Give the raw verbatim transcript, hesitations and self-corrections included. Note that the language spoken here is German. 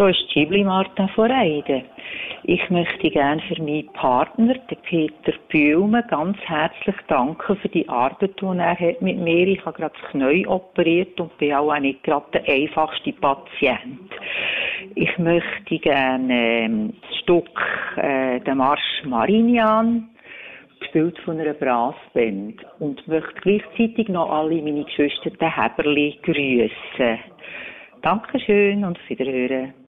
Hier ist Ghibli Martin von Reiden. Ich möchte gerne für meinen Partner, den Peter Bühlmann, ganz herzlich danken für die Arbeit, die er hat mit mir. Ich habe gerade das Knie operiert und bin auch nicht gerade der einfachste Patient. Ich möchte gerne ähm, das Stück äh, «Der Marsch Marignan», gespielt von einer Brassband, und möchte gleichzeitig noch alle meine Geschwister Heberli grüßen. Dankeschön und auf Wiederhören.